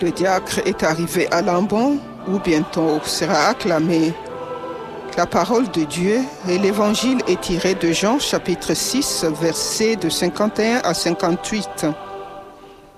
Le diacre est arrivé à Lambon, où bientôt sera acclamé la parole de Dieu, et l'évangile est tiré de Jean chapitre 6, versets de 51 à 58.